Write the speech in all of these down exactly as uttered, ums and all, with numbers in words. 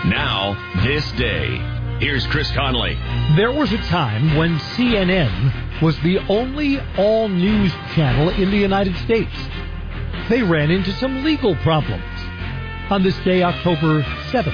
Now, this day. Here's Chris Conley. There was a time when C N N was the only all-news channel in the United States. They ran into some legal problems. On this day, October seventh.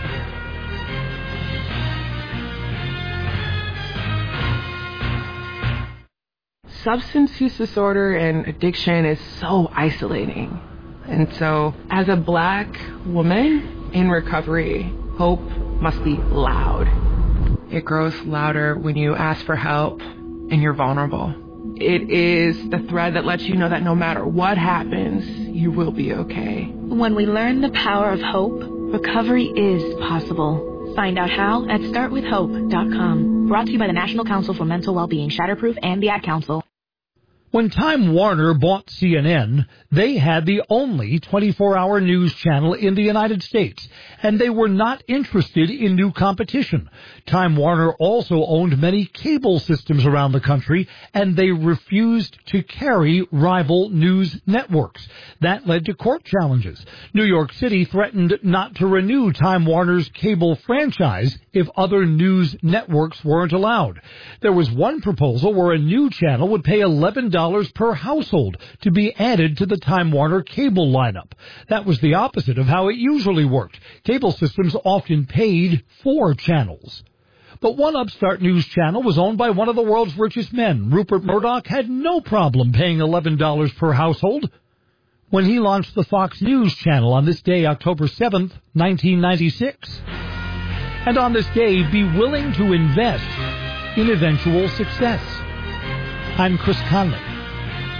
Substance use disorder and addiction is so isolating. And so, as a black woman in recovery, hope must be loud. It grows louder when you ask for help and you're vulnerable. It is the thread that lets you know that no matter what happens, you will be okay. When we learn the power of hope, recovery is possible. Find out how at start with hope dot com. Brought to you by the National Council for Mental Wellbeing, Shatterproof, and the Ad Council. When Time Warner bought C N N, they had the only twenty-four hour news channel in the United States, and they were not interested in new competition. Time Warner also owned many cable systems around the country, and they refused to carry rival news networks. That led to court challenges. New York City threatened not to renew Time Warner's cable franchise if other news networks weren't allowed. There was one proposal where a new channel would pay eleven dollars per household to be added to the Time Warner cable lineup. That was the opposite of how it usually worked. Cable systems often paid for channels. But one upstart news channel was owned by one of the world's richest men. Rupert Murdoch had no problem paying eleven dollars per household when he launched the Fox News channel on this day, October seventh, nineteen ninety-six. And on this day, be willing to invest in eventual success. I'm Chris Conley.